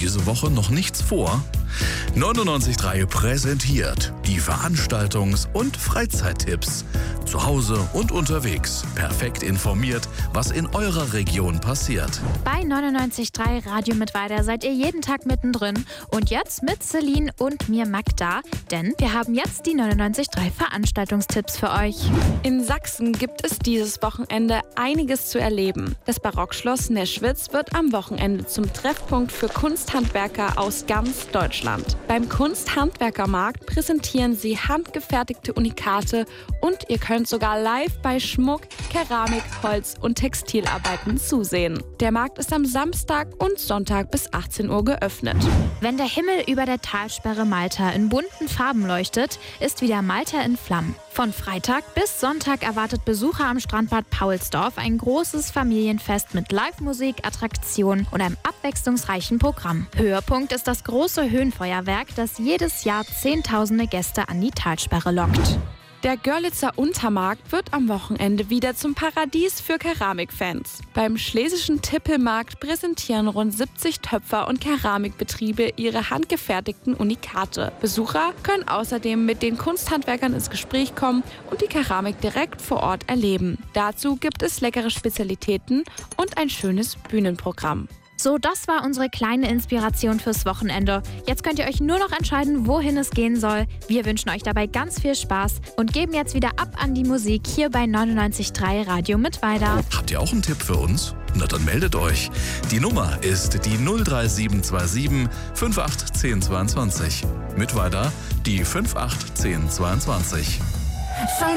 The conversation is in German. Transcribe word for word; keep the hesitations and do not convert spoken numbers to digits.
diese Woche noch nichts vor? neunundneunzig Komma drei präsentiert die Veranstaltungs- und Freizeittipps. Zu Hause und unterwegs. Perfekt informiert, was in eurer Region passiert. Bei neunundneunzig Komma drei Radio Mittweida seid ihr jeden Tag mittendrin. Und jetzt mit Celine und mir Magda. Denn wir haben jetzt die neunundneunzig Komma drei Veranstaltungstipps für euch. In Sachsen gibt es dieses Wochenende einiges zu erleben. Das Barockschloss Neschwitz wird am Wochenende zum Treffpunkt für Kunsthandwerker aus ganz Deutschland. Beim Kunsthandwerkermarkt präsentieren sie handgefertigte Unikate und ihr könnt sogar live bei Schmuck, Keramik, Holz und Textilarbeiten zusehen. Der Markt ist am Samstag und Sonntag bis achtzehn Uhr geöffnet. Wenn der Himmel über der Talsperre Malta in bunten Farben leuchtet, ist wieder Malta in Flammen. Von Freitag bis Sonntag erwartet Besucher am Strandbad Paulsdorf ein großes Familienfest mit Live-Musik, Attraktionen und einem abwechslungsreichen Programm. Höhepunkt ist das große Höhenfeuerwerk, das jedes Jahr Zehntausende Gäste an die Talsperre lockt. Der Görlitzer Untermarkt wird am Wochenende wieder zum Paradies für Keramikfans. Beim Schlesischen Tippelmarkt präsentieren rund siebzig Töpfer- und Keramikbetriebe ihre handgefertigten Unikate. Besucher können außerdem mit den Kunsthandwerkern ins Gespräch kommen und die Keramik direkt vor Ort erleben. Dazu gibt es leckere Spezialitäten und ein schönes Bühnenprogramm. So, das war unsere kleine Inspiration fürs Wochenende. Jetzt könnt ihr euch nur noch entscheiden, wohin es gehen soll. Wir wünschen euch dabei ganz viel Spaß und geben jetzt wieder ab an die Musik hier bei neunundneunzig Komma drei Radio Mittweida. Habt ihr auch einen Tipp für uns? Na dann meldet euch. Die Nummer ist die null drei sieben zwei sieben fünf acht eins null zwei zwei. Mittweida die fünf acht eins null zwei zwei.